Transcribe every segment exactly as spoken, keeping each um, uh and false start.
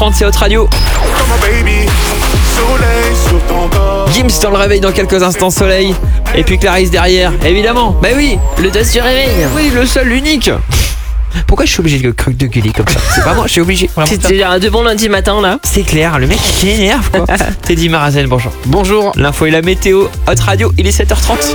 C'est Hot Radio. Gims dans le réveil dans quelques instants, Soleil. Et puis Clarisse derrière, évidemment. Bah oui, le test du réveil. Oui, le seul, l'unique. Pourquoi je suis obligé de le croque de gueuler comme ça? C'est pas moi, je suis obligé. C'est un de bon lundi matin là. C'est clair, le mec il s'énerve quoi. Teddy Marazen, bonjour. Bonjour. L'info et la météo, Hot Radio, il est sept heures trente.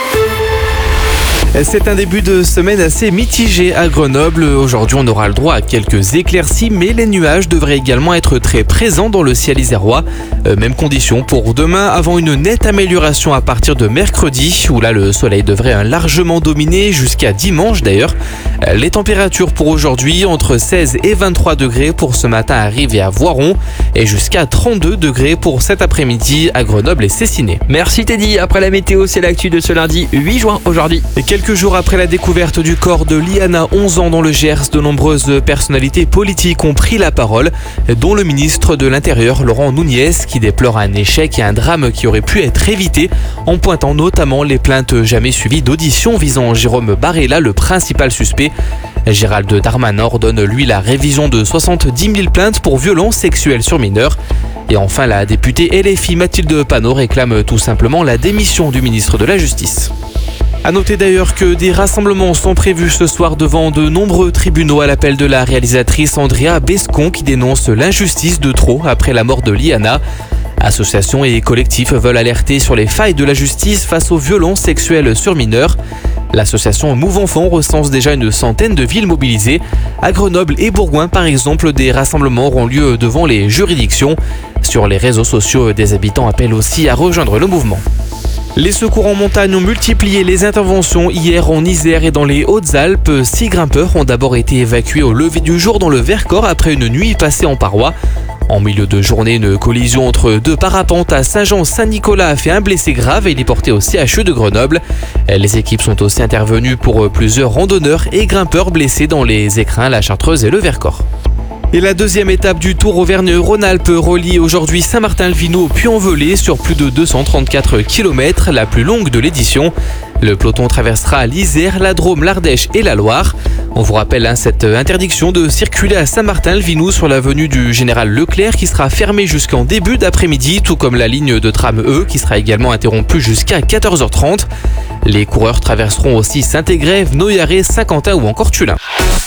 C'est un début de semaine assez mitigé à Grenoble. Aujourd'hui, on aura le droit à quelques éclaircies, mais les nuages devraient également être très présents dans le ciel isérois. Euh, même condition pour demain, avant une nette amélioration à partir de mercredi, où là le soleil devrait largement dominer jusqu'à dimanche d'ailleurs. Euh, les températures pour aujourd'hui, entre seize et vingt-trois degrés pour ce matin arrivés à Voiron, et jusqu'à trente-deux degrés pour cet après-midi à Grenoble et Cessiné. Merci Teddy, après la météo, c'est l'actu de ce lundi huit juin aujourd'hui. Et quelques jours après la découverte du corps de Liana, onze ans dans le Gers, de nombreuses personnalités politiques ont pris la parole, dont le ministre de l'Intérieur, Laurent Nunez, qui déplore un échec et un drame qui aurait pu être évité, en pointant notamment les plaintes jamais suivies d'audition visant Jérôme Barella, le principal suspect. Gérald Darmanin ordonne lui la révision de soixante-dix mille plaintes pour violences sexuelles sur mineurs. Et enfin, la députée L F I Mathilde Panot réclame tout simplement la démission du ministre de la Justice. A noter d'ailleurs que des rassemblements sont prévus ce soir devant de nombreux tribunaux à l'appel de la réalisatrice Andrea Bescon qui dénonce l'injustice de trop après la mort de Liana. Associations et collectifs veulent alerter sur les failles de la justice face aux violences sexuelles sur mineurs. L'association Move Enfant recense déjà une centaine de villes mobilisées. À Grenoble et Bourgoin, par exemple, des rassemblements auront lieu devant les juridictions. Sur les réseaux sociaux, des habitants appellent aussi à rejoindre le mouvement. Les secours en montagne ont multiplié les interventions hier en Isère et dans les Hautes-Alpes. Six grimpeurs ont d'abord été évacués au lever du jour dans le Vercors après une nuit passée en parois. En milieu de journée, une collision entre deux parapentes à Saint-Jean-Saint-Nicolas a fait un blessé grave et il est porté au C H E de Grenoble. Les équipes sont aussi intervenues pour plusieurs randonneurs et grimpeurs blessés dans les Écrins, la Chartreuse et le Vercors. Et la deuxième étape du Tour Auvergne-Rhône-Alpes relie aujourd'hui Saint-Martin-le-Vineux au Puy-en-Velay sur plus de deux cent trente-quatre kilomètres, la plus longue de l'édition. Le peloton traversera l'Isère, la Drôme, l'Ardèche et la Loire. On vous rappelle hein, cette interdiction de circuler à Saint-Martin-le-Vineux sur l'avenue du Général Leclerc qui sera fermée jusqu'en début d'après-midi, tout comme la ligne de tram E qui sera également interrompue jusqu'à quatorze heures trente. Les coureurs traverseront aussi Saint-Égrève, Noyaret, Saint-Quentin ou encore Tullin.